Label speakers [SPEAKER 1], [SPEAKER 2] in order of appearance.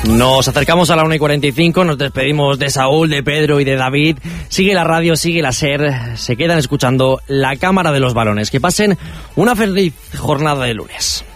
[SPEAKER 1] Nos acercamos a la 1:45, nos despedimos de Saúl, de Pedro y de David. Sigue la radio, sigue la SER, se quedan escuchando La Cámara de los Balones. Que pasen una feliz jornada de lunes.